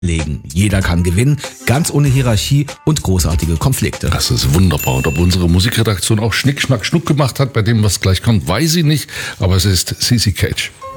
legen. Jeder kann gewinnen, ganz ohne Hierarchie und großartige Konflikte. Das ist wunderbar. Und ob unsere Musikredaktion auch Schnick, Schnack, Schnuck gemacht hat, bei dem was gleich kommt, weiß ich nicht. Aber es ist CC Cage.